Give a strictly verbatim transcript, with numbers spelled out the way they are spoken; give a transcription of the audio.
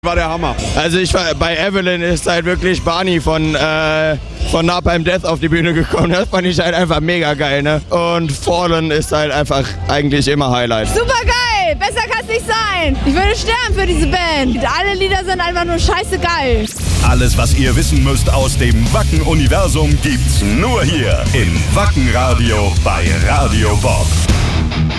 War der Hammer. Also ich war, bei Evelyn ist halt wirklich Barney von, äh, von Napalm Death auf die Bühne gekommen. Das fand ich halt einfach mega geil, ne? Und Fallen ist halt einfach eigentlich immer Highlight. Super geil! Besser kann's nicht sein! Ich würde sterben für diese Band. Alle Lieder sind einfach nur scheiße geil. Alles, was ihr wissen müsst aus dem Wacken-Universum, gibt's nur hier im Wacken-Radio bei Radio Bob.